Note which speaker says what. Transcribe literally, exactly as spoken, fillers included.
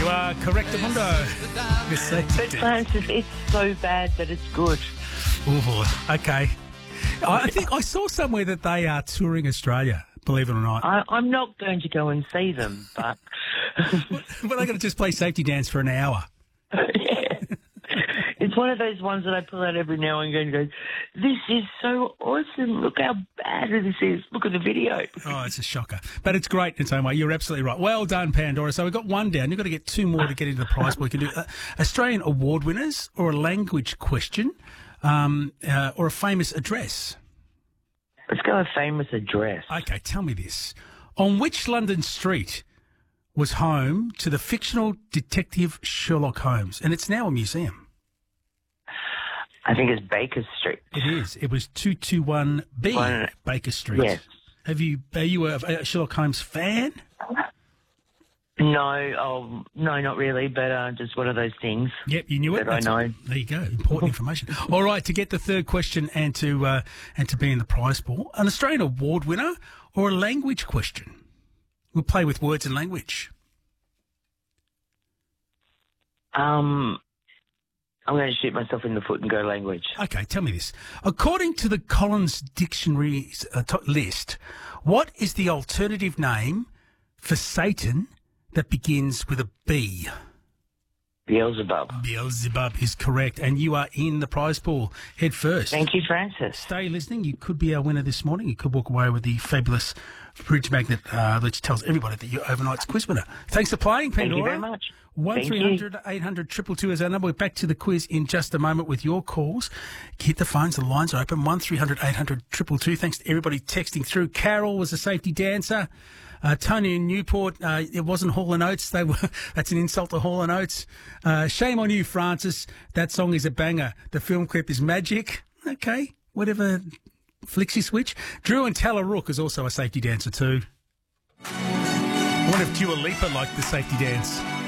Speaker 1: are correct, Mundo. Yes,
Speaker 2: But Francis, it's so bad that it's good.
Speaker 1: oh, okay. I think I saw somewhere that they are touring Australia, believe it or not.
Speaker 2: I, I'm not going to go and see them, but...
Speaker 1: But they're going to just play Safety Dance for an hour.
Speaker 2: yeah. It's one of those ones that I pull out every now and again and go, this is so awesome. Look how bad this is. Look at the video.
Speaker 1: Oh, it's a shocker. But it's great in its own way. You're absolutely right. Well done, Pandora. So we've got one down. You've got to get two more to get into the prize pool. You can do uh, Australian award winners or a language question um, uh, or a famous address.
Speaker 2: Let's go a famous address.
Speaker 1: Okay, tell me this. On which London street was home to the fictional detective Sherlock Holmes? And it's now a museum.
Speaker 2: I think it's Baker Street.
Speaker 1: It is. It was two twenty-one B
Speaker 2: One-
Speaker 1: Baker Street.
Speaker 2: Yes.
Speaker 1: Have you? Are you a, a Sherlock Holmes fan?
Speaker 2: No, oh, no, not really, but uh, just one of those things.
Speaker 1: Yep, you knew it.
Speaker 2: That I
Speaker 1: That's-
Speaker 2: know.
Speaker 1: There you go. Important information. All right, to get the third question and to uh, and to be in the prize pool, an Australian award winner or a language question. We'll play with words and language.
Speaker 2: Um, I'm going to shoot myself in the foot and go language.
Speaker 1: Okay, tell me this. According to the Collins Dictionary's uh, top list, what is the alternative name for Satan that begins with a B?
Speaker 2: Beelzebub.
Speaker 1: Beelzebub is correct, and you are in the prize pool. Head first.
Speaker 2: Thank you, Francis.
Speaker 1: Stay listening. You could be our winner this morning. You could walk away with the fabulous fridge magnet, uh, which tells everybody that you're overnight's quiz winner. Thanks for playing,
Speaker 2: Thank
Speaker 1: Pandora.
Speaker 2: you very much.
Speaker 1: One
Speaker 2: Thank
Speaker 1: three hundred eight hundred two two two is our number. We're back to the quiz in just a moment with your calls. Hit the phones. The lines are open. One three hundred eight hundred two two two. Thanks to everybody texting through. Carol was a safety dancer. Uh, Tony in Newport, uh, it wasn't Hall and Oates. They were, that's an insult to Hall and Oates. Uh, shame on you, Francis. That song is a banger. The film clip is magic. Okay, whatever flicks you switch. Drew and Tallarook is also a safety dancer too. I wonder if Dua Lipa liked the safety dance.